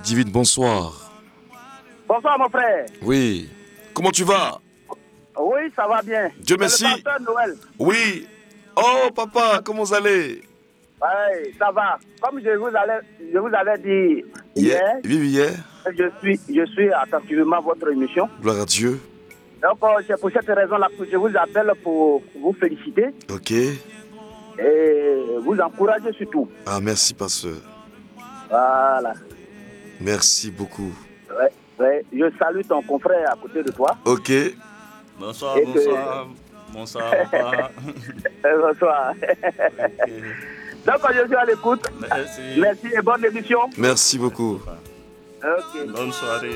Divine, bonsoir. Bonsoir mon frère. Oui. Comment tu vas? Oui, ça va bien. Dieu merci. Le pasteur Noël. Oui. Oh papa, comment vous allez? Oui, ça va. Comme je vous avais dit hier, hier. je suis attentivement à votre émission. Gloire à Dieu. Donc c'est pour cette raison-là que je vous appelle pour vous féliciter. Ok. Et vous encourager surtout. Ah, merci pasteur. Voilà. Merci beaucoup. Ouais. Je salue ton confrère à côté de toi. Ok. Bonsoir, bonsoir. Bonsoir, papa. Bonsoir. Okay. Donc, je suis à l'écoute. Merci. Merci et bonne émission. Merci beaucoup. Ok. Bonne soirée.